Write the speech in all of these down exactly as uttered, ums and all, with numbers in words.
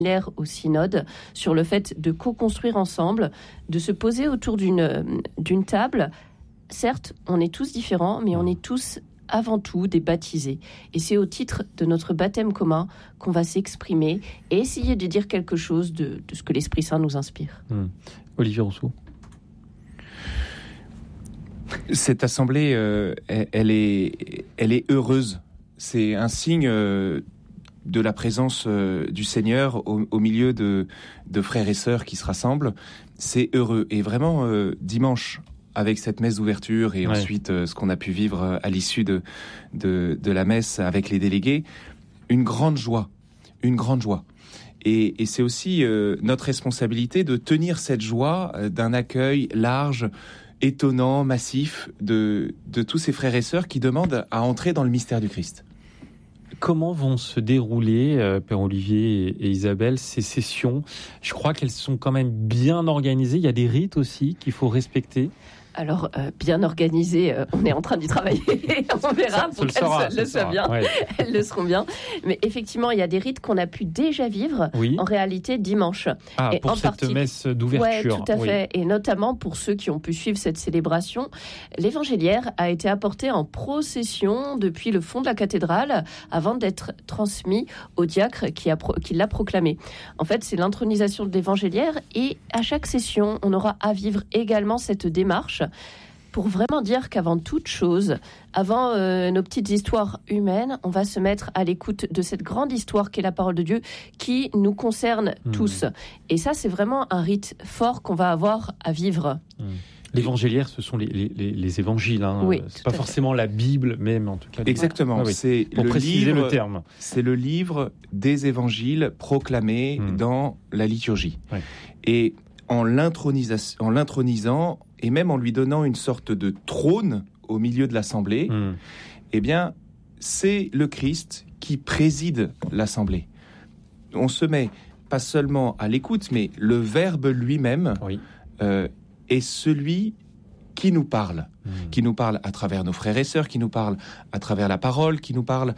au synode sur le fait de co-construire ensemble, de se poser autour d'une, d'une table. Certes, on est tous différents, mais on est tous avant tout des baptisés. Et c'est au titre de notre baptême commun qu'on va s'exprimer et essayer de dire quelque chose de, de ce que l'Esprit Saint nous inspire. Mmh. Olivier Rousseau. Cette assemblée, euh, elle, elle, est, elle est heureuse. C'est un signe euh, de la présence euh, du Seigneur au, au milieu de, de frères et sœurs qui se rassemblent. C'est heureux. Et vraiment, euh, dimanche, avec cette messe d'ouverture et ouais. ensuite euh, ce qu'on a pu vivre à l'issue de, de, de la messe avec les délégués, une grande joie, une grande joie. Et, et c'est aussi euh, notre responsabilité de tenir cette joie euh, d'un accueil large, étonnant, massif de, de tous ces frères et sœurs qui demandent à entrer dans le mystère du Christ. Comment vont se dérouler, euh, Père Olivier et, et Isabelle, ces sessions ? Je crois qu'elles sont quand même bien organisées. Il y a des rites aussi qu'il faut respecter. Alors, euh, bien organisé, euh, on est en train d'y travailler, on verra ça, pour qu'elles sera, le soient bien, ouais. Elles le seront bien. Mais effectivement, il y a des rites qu'on a pu déjà vivre, oui. en réalité, dimanche. Ah, et pour en cette partie... messe d'ouverture. Oui, tout à oui. fait. Et notamment pour ceux qui ont pu suivre cette célébration, l'évangéliaire a été apporté en procession depuis le fond de la cathédrale avant d'être transmis au diacre qui, a pro... qui l'a proclamé. En fait, c'est l'intronisation de l'évangéliaire et à chaque session, on aura à vivre également cette démarche pour vraiment dire qu'avant toute chose, avant euh, nos petites histoires humaines, on va se mettre à l'écoute de cette grande histoire qu'est la parole de Dieu, qui nous concerne mmh. tous. Et ça, c'est vraiment un rite fort qu'on va avoir à vivre. Mmh. L'évangéliaire, ce sont les, les, les évangiles. Hein. Oui, c'est pas forcément la Bible, même en tout cas. Exactement. Ah, oui. C'est pour le préciser livre, le terme. C'est le livre des évangiles proclamés mmh. dans la liturgie. Oui. Et en, l'intronisa- en l'intronisant, et même en lui donnant une sorte de trône au milieu de l'assemblée, mmh. eh bien, c'est le Christ qui préside l'assemblée. On se met pas seulement à l'écoute, mais le Verbe lui-même oui. euh, est celui qui nous parle, mmh. qui nous parle à travers nos frères et sœurs, qui nous parle à travers la parole, qui nous parle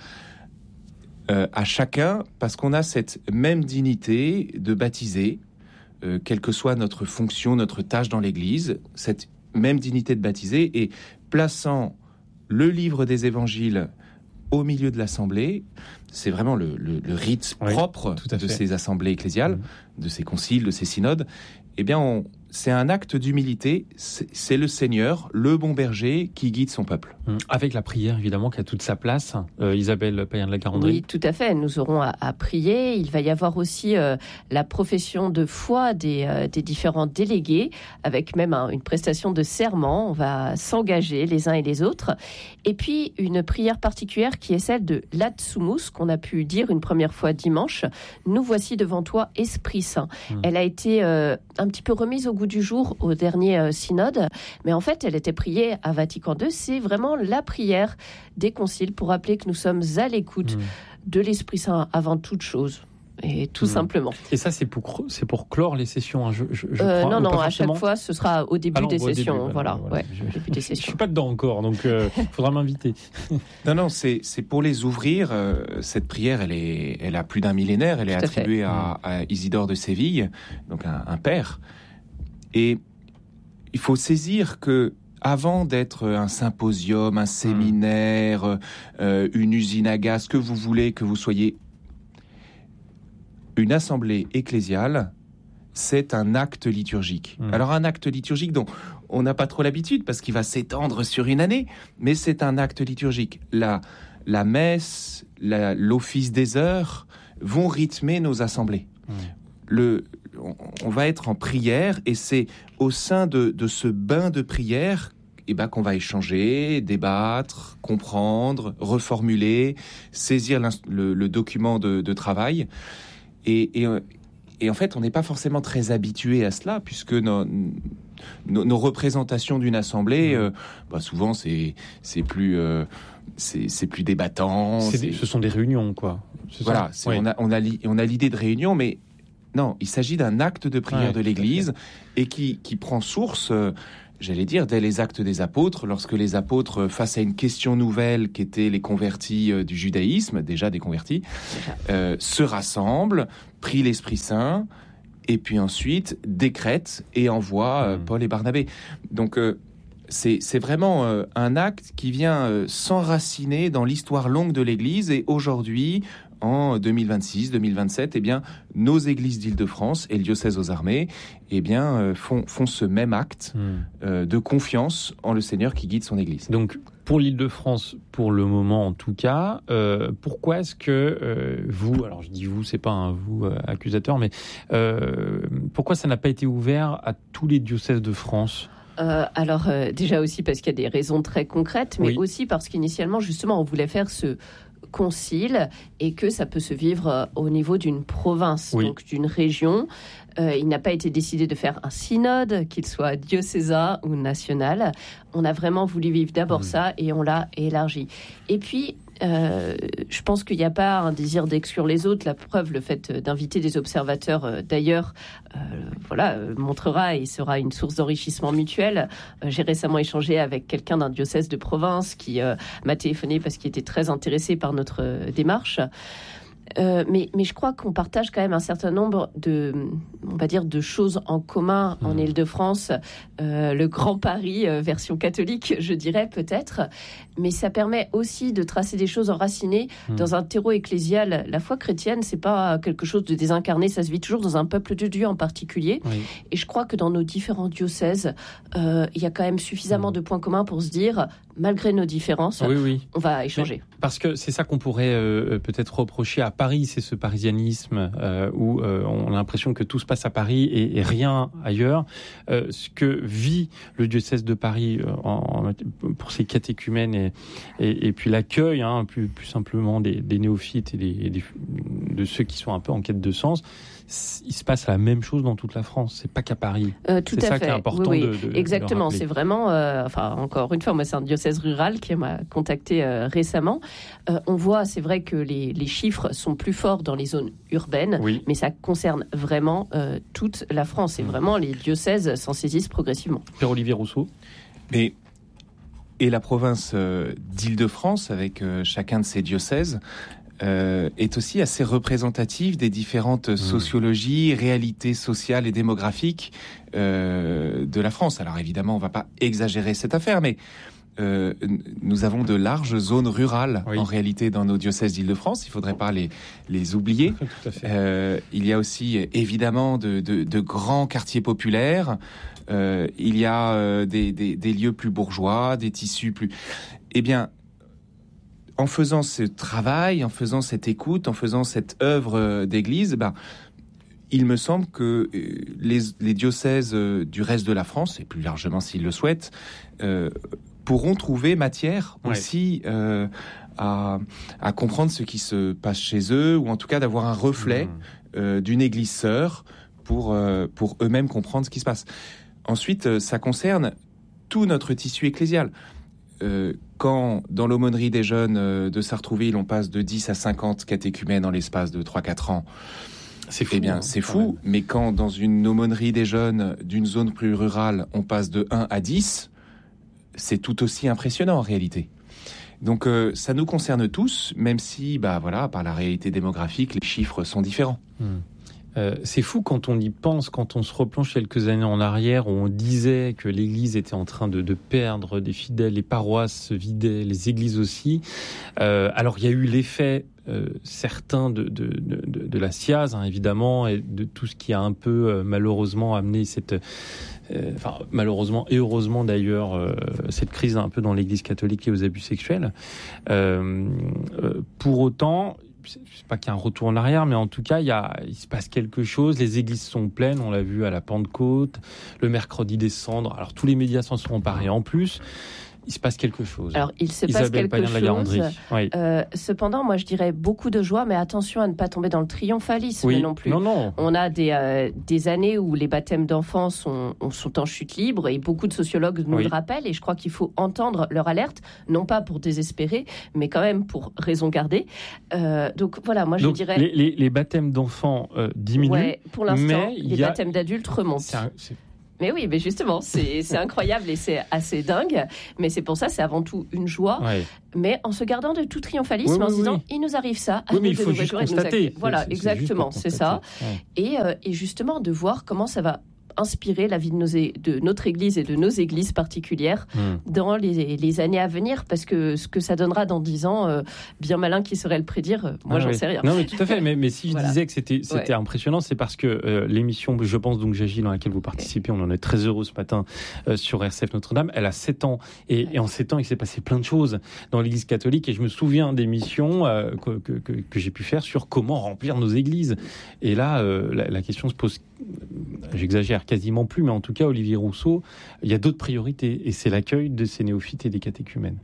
euh, à chacun, parce qu'on a cette même dignité de baptisé, Euh, quelle que soit notre fonction, notre tâche dans l'Église, cette même dignité de baptisé, et plaçant le livre des évangiles au milieu de l'assemblée, c'est vraiment le, le, le rite oui, propre de fait. Ces assemblées ecclésiales, mmh. de ces conciles, de ces synodes. Eh bien, on, c'est un acte d'humilité, c'est, c'est le Seigneur, le bon berger, qui guide son peuple. Mmh. Avec la prière, évidemment, qui a toute sa place. Euh, Isabelle Payen de la Garandrie. Oui, tout à fait. Nous aurons à, à prier. Il va y avoir aussi euh, la profession de foi des, euh, des différents délégués, avec même un, une prestation de serment. On va s'engager les uns et les autres. Et puis, une prière particulière qui est celle de l'Atsumus, qu'on a pu dire une première fois dimanche. Nous voici devant toi, Esprit Saint. Mmh. Elle a été euh, un petit peu remise au goût du jour au dernier euh, synode, mais en fait, elle était priée à Vatican deux. C'est vraiment la prière des conciles pour rappeler que nous sommes à l'écoute mmh. de l'Esprit Saint avant toute chose. Et tout mmh. simplement. Et ça, c'est pour, c'est pour clore les sessions, hein, je, je, je euh, crois. Non, non, à forcément. Chaque fois, ce sera au début ah non, des bon, sessions. Début, voilà, voilà, ouais, je, début des sessions. Je ne suis pas dedans encore, donc il euh, faudra m'inviter. Non, non, c'est, c'est pour les ouvrir. Euh, cette prière, elle, est, elle a plus d'un millénaire. Elle est tout attribuée à, à, à Isidore de Séville, donc un, un père. Et il faut saisir que avant d'être un symposium, un séminaire, mmh. euh, une usine à gaz, que vous voulez, que vous soyez... Une assemblée ecclésiale, c'est un acte liturgique. Mmh. Alors un acte liturgique dont on n'a pas trop l'habitude parce qu'il va s'étendre sur une année, mais c'est un acte liturgique. La, la messe, la, l'office des heures vont rythmer nos assemblées. Mmh. Le, on, on va être en prière et c'est au sein de, de ce bain de prière eh ben, qu'on va échanger, débattre, comprendre, reformuler, saisir le, le document de, de travail. Et, et, et en fait, on n'est pas forcément très habitué à cela, puisque nos, nos, nos représentations d'une assemblée, euh, bah souvent, c'est, c'est, plus, euh, c'est, c'est plus débattant. C'est des, ce sont des réunions, quoi. C'est voilà, c'est, oui. on, a, on, a li, on a l'idée de réunion, mais non, il s'agit d'un acte de prière ouais, de l'Église et qui, qui prend source... Euh, j'allais dire, dès les actes des apôtres, lorsque les apôtres, face à une question nouvelle qui était les convertis euh, du judaïsme, déjà des convertis, euh, se rassemblent, prient l'Esprit Saint, et puis ensuite décrètent et envoient euh, Paul et Barnabé. Donc, euh, c'est, c'est vraiment euh, un acte qui vient euh, s'enraciner dans l'histoire longue de l'Église, et aujourd'hui, en deux mille vingt-six, deux mille vingt-sept, eh bien, nos églises d'Île-de-France et le diocèse aux armées eh bien, euh, font, font ce même acte mmh. euh, de confiance en le Seigneur qui guide son Église. Donc, pour l'Île-de-France, pour le moment en tout cas, euh, pourquoi est-ce que euh, vous, alors je dis vous, c'est pas un vous euh, accusateur, mais euh, pourquoi ça n'a pas été ouvert à tous les diocèses de France ? Euh, alors euh, déjà aussi parce qu'il y a des raisons très concrètes, mais oui. aussi parce qu'initialement, justement, on voulait faire ce concile et que ça peut se vivre au niveau d'une province, oui. donc d'une région. Euh, il n'a pas été décidé de faire un synode, qu'il soit diocésain ou national. On a vraiment voulu vivre d'abord mmh. ça et on l'a élargi. Et puis, euh, je pense qu'il n'y a pas un désir d'exclure les autres. La preuve, le fait d'inviter des observateurs euh, d'ailleurs, euh, voilà, euh, montrera et sera une source d'enrichissement mutuel. Euh, j'ai récemment échangé avec quelqu'un d'un diocèse de province qui euh, m'a téléphoné parce qu'il était très intéressé par notre euh, démarche. Euh, mais, mais je crois qu'on partage quand même un certain nombre de, on va dire, de choses en commun mmh. en Île-de-France. Euh, le Grand Paris, euh, version catholique, je dirais peut-être. Mais ça permet aussi de tracer des choses enracinées mmh. dans un terreau ecclésial. La foi chrétienne, c'est pas quelque chose de désincarné. Ça se vit toujours dans un peuple de Dieu en particulier. Oui. Et je crois que dans nos différents diocèses, euh, il y a quand même suffisamment mmh. de points communs pour se dire, malgré nos différences, oui, oui. on va échanger. Mais parce que c'est ça qu'on pourrait euh, peut-être reprocher à Paris, c'est ce parisianisme euh, où euh, on a l'impression que tout se passe à Paris et, et rien ailleurs. Euh, ce que vit le diocèse de Paris euh, en, en, pour ses catéchumènes et, et, et puis l'accueil, hein, plus, plus simplement des, des néophytes et, des, et des, de ceux qui sont un peu en quête de sens, il se passe la même chose dans toute la France. C'est pas qu'à Paris. Euh, tout c'est à ça fait. qui est important oui, oui. de, de Exactement. De c'est vraiment, euh, enfin, encore une fois, moi, c'est un diocèse rural qui m'a contacté euh, récemment. Euh, on voit, c'est vrai que les, les chiffres sont plus forts dans les zones urbaines, oui. mais ça concerne vraiment euh, toute la France. Et mmh. vraiment, les diocèses s'en saisissent progressivement. Pierre-Olivier Rousseau. Mais et la province euh, d'Île-de-France, avec euh, chacun de ses diocèses, Euh, est aussi assez représentative des différentes mmh. sociologies, réalités sociales et démographiques euh, de la France. Alors évidemment, on ne va pas exagérer cette affaire, mais euh, nous avons de larges zones rurales oui. en réalité dans nos diocèses d'Île-de-France. Il ne faudrait pas les, les oublier. Tout à fait. Euh, il y a aussi évidemment de, de, de grands quartiers populaires. Euh, il y a euh, des, des, des lieux plus bourgeois, des tissus plus... Eh bien, en faisant ce travail, en faisant cette écoute, en faisant cette œuvre d'église, ben, il me semble que les, les diocèses du reste de la France, et plus largement s'ils le souhaitent, euh, pourront trouver matière ouais. aussi euh, à, à comprendre ce qui se passe chez eux, ou en tout cas d'avoir un reflet mmh. euh, d'une église sœur pour, euh, pour eux-mêmes comprendre ce qui se passe. Ensuite, ça concerne tout notre tissu ecclésial. Euh, quand, dans l'aumônerie des jeunes euh, de Sartrouville, on passe de dix à cinquante catéchumènes en l'espace de trois à quatre ans, c'est fou. Eh bien, hein, c'est fou. Mais quand, dans une aumônerie des jeunes d'une zone plus rurale, on passe de un à dix, c'est tout aussi impressionnant en réalité. Donc, euh, ça nous concerne tous, même si, bah, voilà, par la réalité démographique, les chiffres sont différents. Mmh. Euh, c'est fou quand on y pense, quand on se replonge quelques années en arrière, où on disait que l'Église était en train de, de perdre des fidèles, les paroisses se vidaient, les églises aussi. Euh, alors il y a eu l'effet euh, certain de, de, de, de la S I A Z, hein, évidemment, et de tout ce qui a un peu euh, malheureusement amené cette... Euh, enfin, malheureusement et heureusement d'ailleurs, euh, cette crise un peu dans l'Église catholique et aux abus sexuels. Euh, euh, pour autant... Je ne sais pas qu'il y a un retour en arrière, mais en tout cas, il, y a, il se passe quelque chose. Les églises sont pleines, on l'a vu à la Pentecôte, le mercredi des cendres. Alors, tous les médias s'en sont emparés en plus. Il se passe quelque chose. Alors, il se Isabelle passe quelque chose. Oui. Euh, cependant, moi, je dirais beaucoup de joie, mais attention à ne pas tomber dans le triomphalisme oui. non plus. Non, non. On a des, euh, des années où les baptêmes d'enfants sont, sont en chute libre, et beaucoup de sociologues nous oui. le rappellent, et je crois qu'il faut entendre leur alerte, non pas pour désespérer, mais quand même pour raison garder. Euh, donc, voilà, moi, je donc, dirais... Les, les, les baptêmes d'enfants euh, diminuent, ouais, pour l'instant, mais les y a... baptêmes d'adultes remontent. C'est un, c'est... Mais oui, mais justement, c'est, c'est incroyable et c'est assez dingue. Mais c'est pour ça, c'est avant tout une joie. Ouais. Mais en se gardant de tout triomphalisme, oui, en oui, se disant, oui. il nous arrive ça. Oui, mais il faut juste constater. Nous... Voilà, c'est, exactement, c'est, c'est ça. Ouais. Et, euh, et justement, de voir comment ça va inspirer la vie de, nos, de notre Église et de nos églises particulières mmh. dans les, les années à venir, parce que ce que ça donnera dans dix ans, euh, bien malin qui saurait le prédire, euh, moi ah, j'en oui. sais rien. Non mais tout à fait, mais, mais si je voilà. disais que c'était, c'était ouais. impressionnant, c'est parce que euh, l'émission, je pense donc j'agis, dans laquelle vous participez, on en est très heureux ce matin euh, sur R C F Notre-Dame, elle a sept ans, et, et en sept ans il s'est passé plein de choses dans l'Église catholique, et je me souviens d'émissions euh, que, que, que, que j'ai pu faire sur comment remplir nos églises, et là euh, la, la question se pose, j'exagère quasiment plus, mais en tout cas, Olivier Rousseau, il y a d'autres priorités, et c'est l'accueil de ces néophytes et des catéchumènes.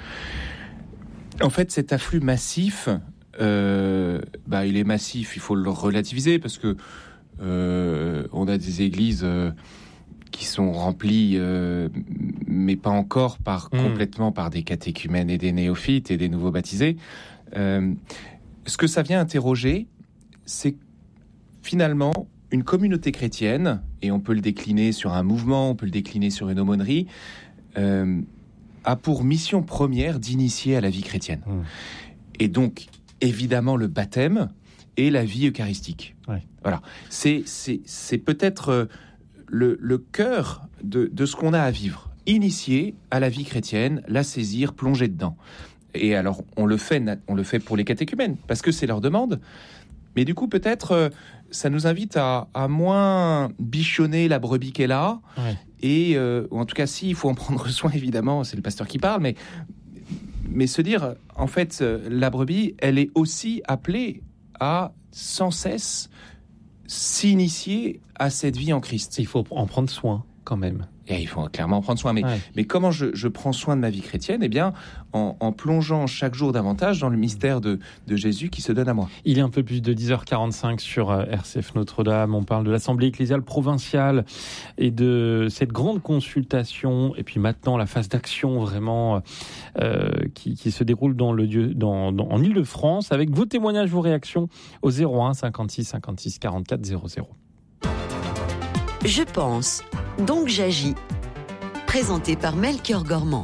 En fait, cet afflux massif, euh, bah, il est massif, il faut le relativiser, parce que euh, on a des églises euh, qui sont remplies, euh, mais pas encore par, mmh. complètement par des catéchumènes et des néophytes et des nouveaux baptisés. Euh, ce que ça vient interroger, c'est finalement une communauté chrétienne, et on peut le décliner sur un mouvement, on peut le décliner sur une aumônerie, euh, a pour mission première d'initier à la vie chrétienne. Mmh. Et donc, évidemment, le baptême et la vie eucharistique. Ouais. Voilà. C'est, c'est, c'est peut-être le, le cœur de, de ce qu'on a à vivre. Initier à la vie chrétienne, la saisir, plonger dedans. Et alors, on le fait, on le fait pour les catéchumènes, parce que c'est leur demande. Mais du coup, peut-être, euh, ça nous invite à, à moins bichonner la brebis qu'elle a. Ouais. Et, euh, ou en tout cas, si, il faut en prendre soin, évidemment, c'est le pasteur qui parle, mais, mais se dire, en fait, la brebis, elle est aussi appelée à, sans cesse, s'initier à cette vie en Christ. Il faut en prendre soin, quand même. Et il faut clairement en prendre soin. Mais, ouais. mais comment je, je prends soin de ma vie chrétienne ? Eh bien, en, en plongeant chaque jour davantage dans le mystère de, de Jésus qui se donne à moi. Il est un peu plus de dix heures quarante-cinq sur R C F Notre-Dame. On parle de l'Assemblée ecclésiale provinciale et de cette grande consultation. Et puis maintenant, la phase d'action vraiment euh, qui, qui se déroule dans le, dans, dans, en Île-de-France avec vos témoignages, vos réactions au zéro un cinquante-six cinquante-six quarante-quatre zéro zéro. Je pense, donc j'agis. Présenté par Melchior Gormand.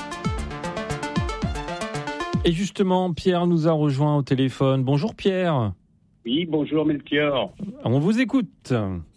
Et justement, Pierre nous a rejoint au téléphone. Bonjour Pierre. Oui, bonjour Melchior. On vous écoute.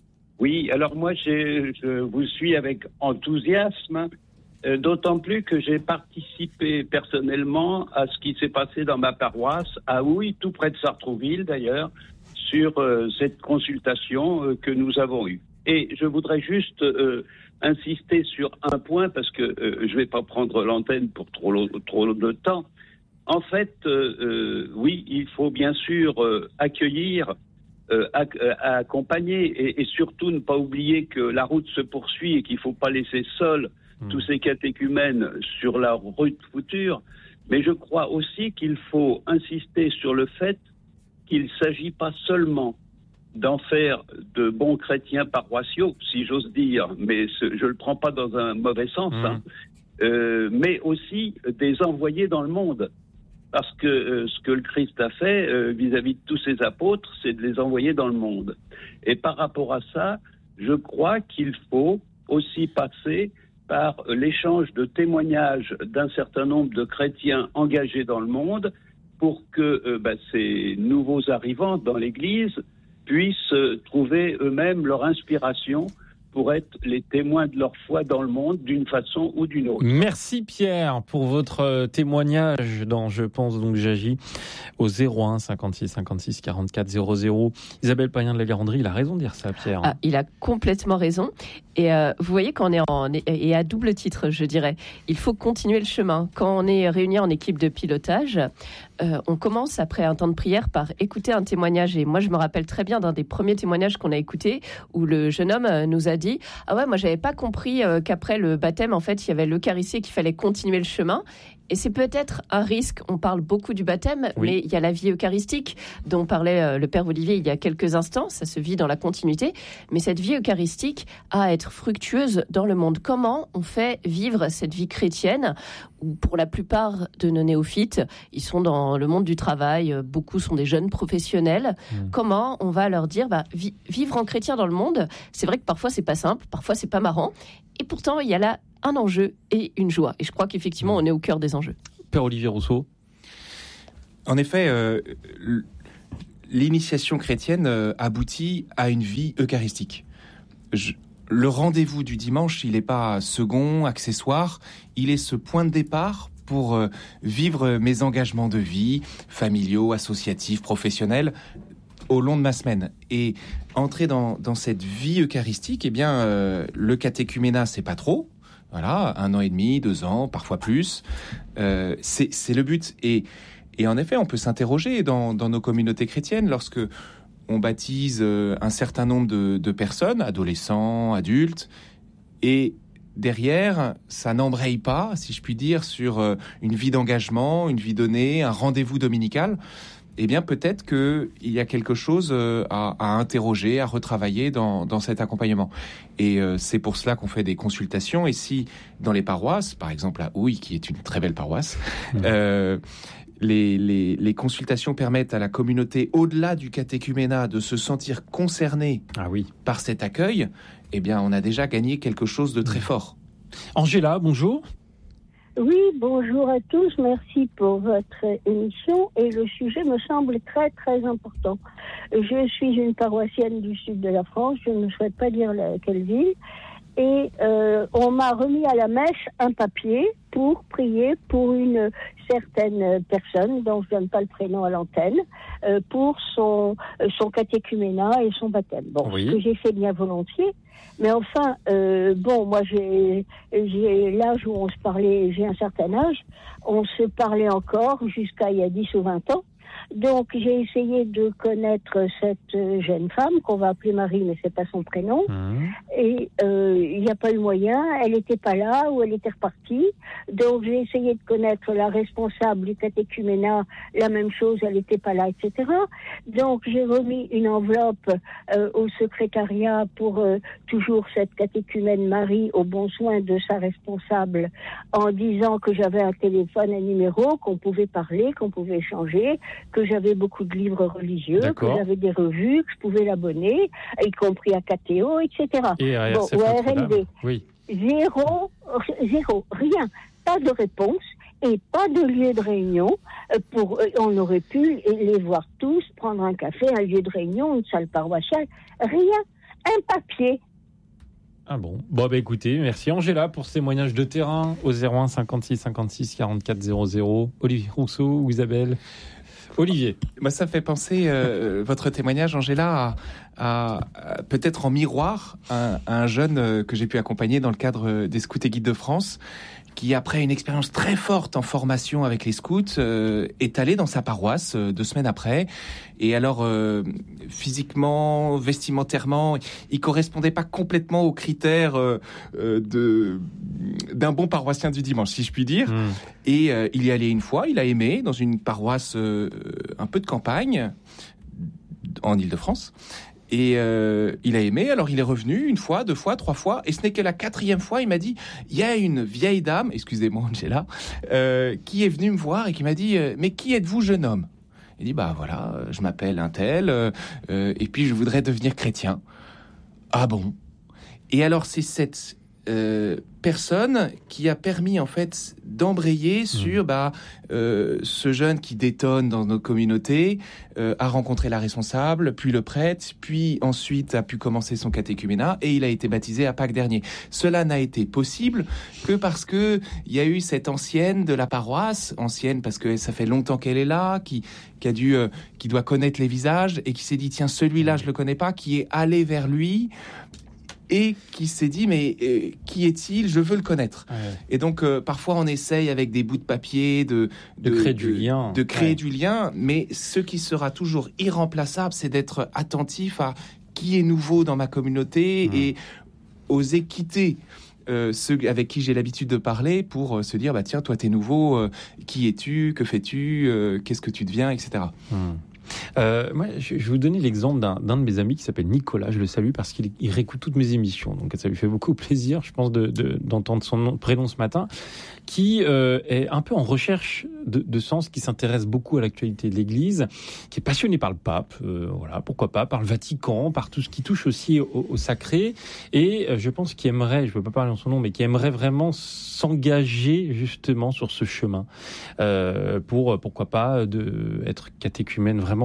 Oui, alors moi je, je vous suis avec enthousiasme, euh, d'autant plus que j'ai participé personnellement à ce qui s'est passé dans ma paroisse, à Houille, tout près de Sartrouville d'ailleurs, sur euh, cette consultation euh, que nous avons eue. Et je voudrais juste euh, insister sur un point, parce que euh, je ne vais pas prendre l'antenne pour trop, trop de temps. En fait, euh, euh, oui, il faut bien sûr euh, accueillir, euh, ac- euh, accompagner, et, et surtout ne pas oublier que la route se poursuit et qu'il ne faut pas laisser seuls mmh. tous ces catéchumènes sur la route future. Mais je crois aussi qu'il faut insister sur le fait qu'il ne s'agit pas seulement d'en faire de bons chrétiens paroissiaux, si j'ose dire, mais ce, je ne le prends pas dans un mauvais sens, mmh. hein, euh, mais aussi des envoyés dans le monde. Parce que euh, ce que le Christ a fait euh, vis-à-vis de tous ses apôtres, c'est de les envoyer dans le monde. Et par rapport à ça, je crois qu'il faut aussi passer par l'échange de témoignages d'un certain nombre de chrétiens engagés dans le monde pour que euh, bah, ces nouveaux arrivants dans l'Église puissent trouver eux-mêmes leur inspiration pour être les témoins de leur foi dans le monde d'une façon ou d'une autre. Merci Pierre pour votre témoignage dans Je pense donc j'agis au zéro un cinquante-six cinquante-six quarante-quatre zéro zéro. Isabelle Payen de la Garandrie, il a raison de dire ça Pierre. Ah, il a complètement raison. Et euh, vous voyez qu'on est en et à double titre, je dirais. Il faut continuer le chemin. Quand on est réunis en équipe de pilotage, euh, on commence après un temps de prière par écouter un témoignage. Et moi, je me rappelle très bien d'un des premiers témoignages qu'on a écouté où le jeune homme nous a dit « Ah ouais, moi, j'avais pas compris euh, qu'après le baptême, en fait, il y avait l'Eucharistie et qu'il fallait continuer le chemin. » Et c'est peut-être un risque, on parle beaucoup du baptême, oui. mais il y a la vie eucharistique dont parlait le Père Olivier il y a quelques instants, ça se vit dans la continuité, mais cette vie eucharistique a à être fructueuse dans le monde. Comment on fait vivre cette vie chrétienne où pour la plupart de nos néophytes, ils sont dans le monde du travail, beaucoup sont des jeunes professionnels. Mmh. Comment on va leur dire, bah, vi- vivre en chrétien dans le monde, c'est vrai que parfois c'est pas simple, parfois c'est pas marrant, et pourtant il y a là un enjeu et une joie. Et je crois qu'effectivement, on est au cœur des enjeux. Père Olivier Rousseau. En effet, euh, l'initiation chrétienne euh, aboutit à une vie eucharistique. Je, le rendez-vous du dimanche, il n'est pas second, accessoire, il est ce point de départ pour euh, vivre mes engagements de vie, familiaux, associatifs, professionnels, au long de ma semaine. Et entrer dans, dans cette vie eucharistique, eh bien, euh, le catéchuménat, c'est pas trop. Voilà, un an et demi, deux ans, parfois plus. Euh, c'est, c'est le but. Et, et en effet, on peut s'interroger dans, dans nos communautés chrétiennes lorsque on baptise un certain nombre de, de personnes, adolescents, adultes, et derrière, ça n'embraye pas, si je puis dire, sur une vie d'engagement, une vie donnée, un rendez-vous dominical. Eh bien, peut-être qu'il y a quelque chose à, à interroger, à retravailler dans, dans cet accompagnement. Et euh, c'est pour cela qu'on fait des consultations. Et si, dans les paroisses, par exemple à Houille, qui est une très belle paroisse, mmh. euh, les, les, les consultations permettent à la communauté, au-delà du catéchuménat, de se sentir concernée ah oui. par cet accueil, eh bien, on a déjà gagné quelque chose de très fort. Angela, bonjour. Oui, bonjour à tous, merci pour votre émission et le sujet me semble très très important. Je suis une paroissienne du sud de la France, je ne souhaite pas dire laquelle ville, et euh, on m'a remis à la messe un papier pour prier pour une certaine personne, dont je ne donne pas le prénom à l'antenne, euh, pour son, son catéchuménat et son baptême. Bon, oui. Ce que j'ai fait bien volontiers. Mais enfin, euh, bon, moi j'ai, j'ai l'âge où on se parlait, j'ai un certain âge, on se parlait encore jusqu'à il y a dix ou vingt ans. Donc j'ai essayé de connaître cette jeune femme qu'on va appeler Marie, mais c'est pas son prénom. Mmh. Et euh, il n'y a pas eu moyen, elle n'était pas là ou elle était repartie. Donc j'ai essayé de connaître la responsable du catéchuménat, la même chose, elle n'était pas là, et cetera. Donc j'ai remis une enveloppe euh, au secrétariat pour euh, toujours cette catéchumène Marie au bon soin de sa responsable, en disant que j'avais un téléphone, un numéro, qu'on pouvait parler, qu'on pouvait échanger, que j'avais beaucoup de livres religieux, D'accord. que j'avais des revues, que je pouvais l'abonner, y compris à K T O, et cetera. Et à bon, ou à R N D. Oui. Zéro, zéro, rien. Pas de réponse et pas de lieu de réunion. Pour, on aurait pu les voir tous, prendre un café, un lieu de réunion, une salle paroissiale. Rien. Un papier. Ah bon. Bon, bah écoutez, merci Angela pour ce témoignage de terrain au zéro un cinquante-six cinquante-six quarante-quatre zéro zéro. Olivier Rousseau ou Isabelle? Olivier. Moi, ça me fait penser, euh, votre témoignage, Angela, à, à, à peut-être en miroir à, à un jeune euh, que j'ai pu accompagner dans le cadre des Scouts et Guides de France, qui, après une expérience très forte en formation avec les scouts, euh, est allé dans sa paroisse euh, deux semaines après. Et alors, euh, physiquement, vestimentairement, il correspondait pas complètement aux critères euh, de d'un bon paroissien du dimanche, si je puis dire. Mmh. Et euh, il y allait une fois, il a aimé, dans une paroisse euh, un peu de campagne, en Île-de-France. Et euh, il a aimé, alors il est revenu une fois, deux fois, trois fois, et ce n'est que la quatrième fois, il m'a dit, il y a une vieille dame, excusez-moi Angela, euh, qui est venue me voir et qui m'a dit, euh, mais qui êtes-vous, jeune homme? Il dit, bah voilà, je m'appelle un tel, euh, euh, et puis je voudrais devenir chrétien. Ah bon? Et alors c'est cette euh, personne qui a permis en fait d'embrayer sur mmh. bah, euh, ce jeune qui détonne dans nos communautés, euh, a rencontré la responsable, puis le prêtre, puis ensuite a pu commencer son catéchuménat et il a été baptisé à Pâques dernier. Cela n'a été possible que parce que il y a eu cette ancienne de la paroisse, ancienne parce que ça fait longtemps qu'elle est là, qui qui a dû, euh, qui doit connaître les visages et qui s'est dit tiens celui-là je le connais pas, qui est allé vers lui. Et qui s'est dit, mais euh, qui est-il? Je veux le connaître. Ouais. Et donc, euh, parfois, on essaye avec des bouts de papier de, de, de créer de, du lien. De créer ouais. du lien. Mais ce qui sera toujours irremplaçable, c'est d'être attentif à qui est nouveau dans ma communauté mmh. et oser quitter euh, ceux avec qui j'ai l'habitude de parler pour euh, se dire, bah tiens, toi t'es nouveau, euh, qui es-tu, que fais-tu, euh, qu'est-ce que tu deviens, et cetera. Mmh. Euh, moi, je vais vous donner l'exemple d'un, d'un de mes amis qui s'appelle Nicolas. Je le salue parce qu'il il réécoute toutes mes émissions. Donc, ça lui fait beaucoup plaisir, je pense, de, de, d'entendre son nom, prénom ce matin, qui euh, est un peu en recherche de, de sens, qui s'intéresse beaucoup à l'actualité de l'Église, qui est passionné par le pape, euh, voilà, pourquoi pas, par le Vatican, par tout ce qui touche aussi au, au sacré. Et euh, je pense qu'il aimerait, je ne veux pas parler en son nom, mais qui aimerait vraiment s'engager justement sur ce chemin euh, pour, pourquoi pas, de, être catéchumène, vraiment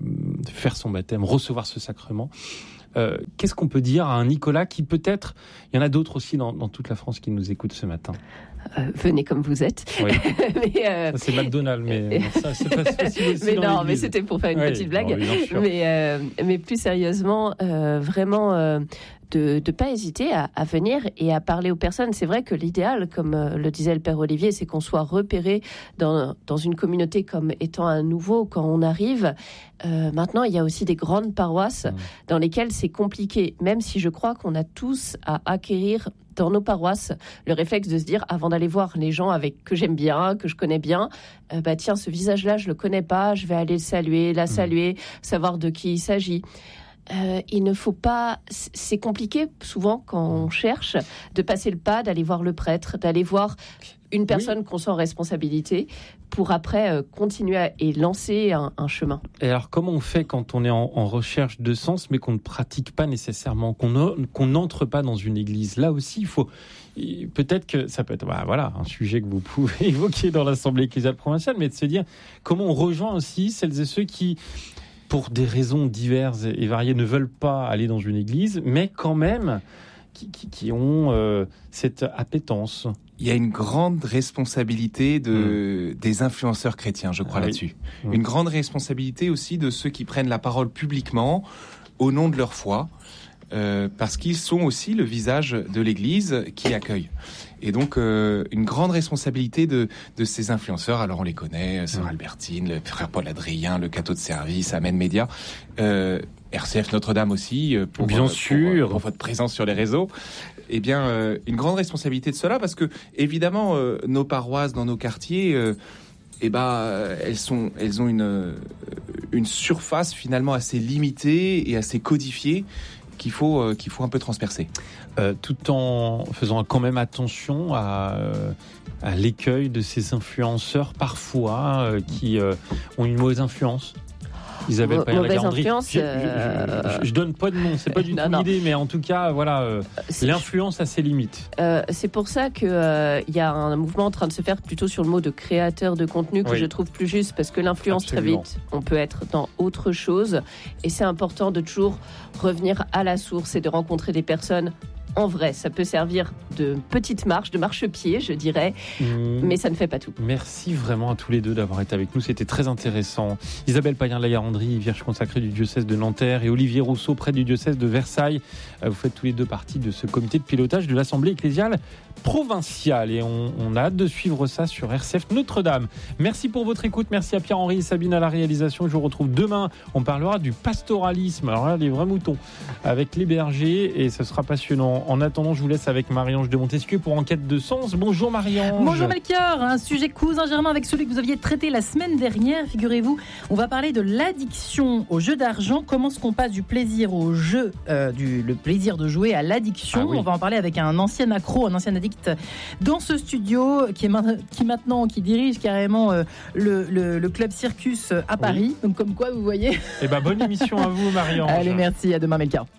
faire son baptême, recevoir ce sacrement. Euh, qu'est-ce qu'on peut dire à un Nicolas qui peut-être, il y en a d'autres aussi dans, dans toute la France qui nous écoutent ce matin. Euh, venez comme vous êtes. Oui. mais euh... ça, c'est McDonald's, mais ça, c'est pas facile aussi. Mais dans non, l'église. Mais c'était pour faire une oui, petite blague. Non, mais, euh, mais plus sérieusement, euh, vraiment. Euh, de ne pas hésiter à, à venir et à parler aux personnes. C'est vrai que l'idéal, comme euh, le disait le Père Olivier, c'est qu'on soit repéré dans, dans une communauté comme étant un nouveau quand on arrive. Euh, maintenant, il y a aussi des grandes paroisses mmh. dans lesquelles c'est compliqué, même si je crois qu'on a tous à acquérir dans nos paroisses le réflexe de se dire, avant d'aller voir les gens avec que j'aime bien, que je connais bien, euh, bah tiens, ce visage-là, je le connais pas, je vais aller le saluer, la saluer, mmh. savoir de qui il s'agit. Euh, il ne faut pas... C'est compliqué, souvent, quand on cherche, de passer le pas, d'aller voir le prêtre, d'aller voir une personne oui. qu'on sent en responsabilité, pour après euh, continuer à, et lancer un, un chemin. Et alors, comment on fait quand on est en, en recherche de sens, mais qu'on ne pratique pas nécessairement, qu'on n'entre pas dans une église? Là aussi, il faut... Peut-être que ça peut être bah, voilà, un sujet que vous pouvez évoquer dans l'Assemblée ecclésiale provinciale, mais de se dire comment on rejoint aussi celles et ceux qui... pour des raisons diverses et variées, ne veulent pas aller dans une église, mais quand même qui, qui, qui ont euh, cette appétence. Il y a une grande responsabilité de, mmh. des influenceurs chrétiens, je crois, ah, là-dessus. Oui. Mmh. Une grande responsabilité aussi de ceux qui prennent la parole publiquement au nom de leur foi, euh, parce qu'ils sont aussi le visage de l'Église qui accueille. Et donc, euh, une grande responsabilité de, de ces influenceurs. Alors, on les connaît, Sœur mmh. Albertine, le frère Paul Adrien, le Cateau de Service, Amen Média, euh, R C F Notre-Dame aussi, pour, Bien pour, sûr. pour, pour votre présence sur les réseaux. Eh bien, euh, une grande responsabilité de cela, parce que, évidemment, euh, nos paroisses dans nos quartiers... Euh, eh ben, elles sont, elles ont une, une surface finalement assez limitée et assez codifiée qu'il faut, euh, qu'il faut un peu transpercer. Euh, tout en faisant quand même attention à, euh, à l'écueil de ces influenceurs parfois euh, qui euh, ont une mauvaise influence. Isabelle Payen-Lagarandrie. Je, je, je, je donne pas de nom, c'est pas du tout une idée, mais en tout cas, voilà, euh, l'influence a ses limites. Euh, c'est pour ça qu'il euh, y a un mouvement en train de se faire plutôt sur le mot de créateur de contenu que oui. je trouve plus juste, parce que l'influence, Absolument. Très vite, on peut être dans autre chose. Et c'est important de toujours revenir à la source et de rencontrer des personnes. En vrai, ça peut servir de petite marche, de marchepied, je dirais, mmh. mais ça ne fait pas tout. Merci vraiment à tous les deux d'avoir été avec nous, c'était très intéressant. Isabelle Payen-Lagarandrie, Vierge consacrée du diocèse de Nanterre, et Olivier Rousseau, prêtre du diocèse de Versailles. Vous faites tous les deux partie de ce comité de pilotage de l'Assemblée ecclésiale provinciale, et on, on a hâte de suivre ça sur R C F Notre-Dame. Merci pour votre écoute, merci à Pierre-Henri et Sabine à la réalisation. Je vous retrouve demain, on parlera du pastoralisme, alors là, les vrais moutons, avec les bergers, et ce sera passionnant. En attendant, je vous laisse avec Marie-Ange de Montesquieu pour Enquête de Sens. Bonjour Marie-Ange. Bonjour Melchior, un sujet cousin germain avec celui que vous aviez traité la semaine dernière. Figurez-vous, on va parler de l'addiction au jeu d'argent. Comment est-ce qu'on passe du plaisir au jeu, euh, du le plaisir de jouer à l'addiction. Ah oui. On va en parler avec un ancien accro, un ancien addict dans ce studio qui, est ma- qui maintenant qui dirige carrément euh, le, le, le club Circus à Paris. Oui. Donc comme quoi, vous voyez. Eh ben bonne émission à vous Marie-Ange. Allez, merci, à demain Melchior.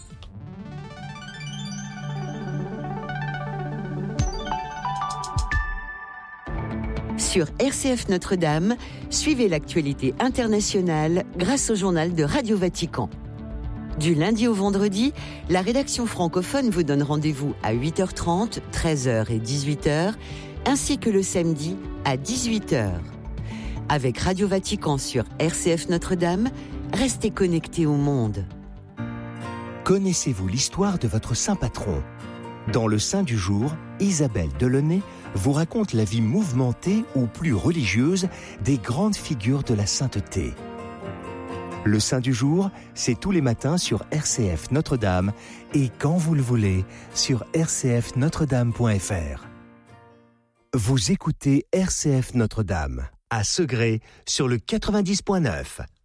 Sur R C F Notre-Dame, suivez l'actualité internationale grâce au journal de Radio Vatican. Du lundi au vendredi, la rédaction francophone vous donne rendez-vous à huit heures trente, treize heures et dix-huit heures, ainsi que le samedi à dix-huit heures. Avec Radio Vatican sur R C F Notre-Dame, restez connectés au monde. Connaissez-vous l'histoire de votre saint patron ? Dans le Saint du jour, Isabelle Delaunay vous raconte la vie mouvementée ou plus religieuse des grandes figures de la sainteté. Le Saint du jour, c'est tous les matins sur R C F Notre-Dame et quand vous le voulez sur r c f notre dame point f r. Vous écoutez R C F Notre-Dame à Segré sur le quatre-vingt-dix point neuf.